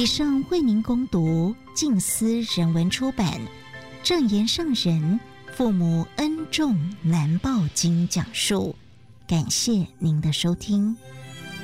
以上为您攻读静思人文出版《证严上人父母恩重难报经》讲述，感谢您的收听。